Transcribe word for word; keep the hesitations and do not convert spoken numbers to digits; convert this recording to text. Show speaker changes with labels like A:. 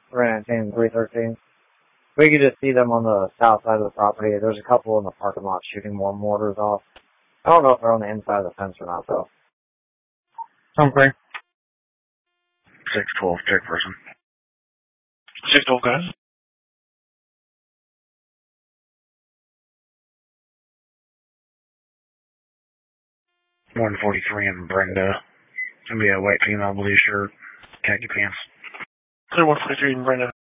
A: Renting three thirteen. We could just see them on the south side of the property. There's a couple in the parking lot shooting more mortars off. I don't know if they're on the inside of the fence or not, though.
B: Okay.
C: six twelve, check person.
B: six twelve, guys.
C: one forty-three in Brenda. It's going to be a white female blue shirt, khaki pants.
B: one forty-three in Brenda.